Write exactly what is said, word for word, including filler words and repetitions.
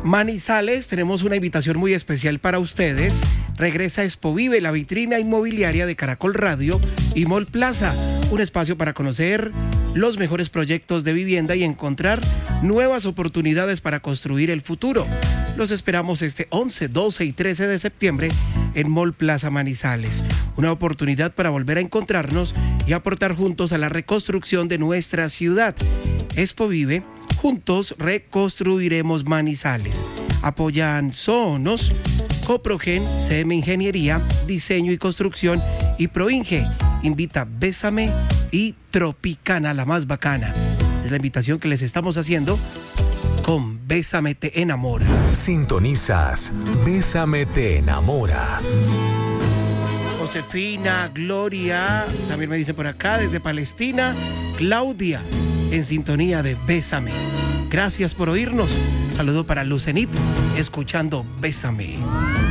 Manizales, tenemos una invitación muy especial para ustedes. Regresa Expo Vive, la vitrina inmobiliaria de Caracol Radio y Mall Plaza. Un espacio para conocer los mejores proyectos de vivienda y encontrar nuevas oportunidades para construir el futuro. Los esperamos este once, doce y trece de septiembre en Mall Plaza Manizales. Una oportunidad para volver a encontrarnos y aportar juntos a la reconstrucción de nuestra ciudad. Expo Vive, juntos reconstruiremos Manizales. Apoyan Sonos, Coprogen, C M Ingeniería, Diseño y Construcción y Proinge. Invita Bésame y Tropicana, la más bacana. Es la invitación que les estamos haciendo con Bésame te enamora. Sintonizas Bésame te enamora. Josefina, Gloria, también me dice por acá desde Palestina, Claudia, en sintonía de Bésame. Gracias por oírnos. Saludo para Lucenit, escuchando Bésame.